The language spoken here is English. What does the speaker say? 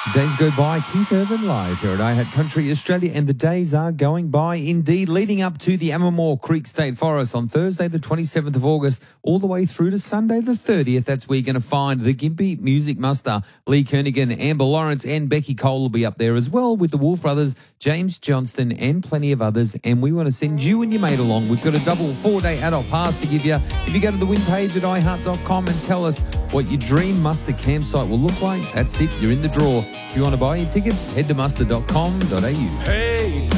Days go by, Keith Urban live here at iHat Country Australia, and the days are going by indeed, leading up to the Ammermoor Creek State Forest on Thursday the 27th of August, all the way through to Sunday the 30th. That's where you're going to find the Gympie Music Muster. Lee Kernigan, Amber Lawrence and Becky Cole will be up there as well, with the Wolf Brothers, James Johnston and plenty of others, and we want to send you and your mate along. We've got a double 4-day adult pass to give you. If you go to the win page at iHeart.com and tell us what your dream muster campsite will look like, that's it, you're in the draw. If you want to buy your tickets, head to muster.com.au. Hey,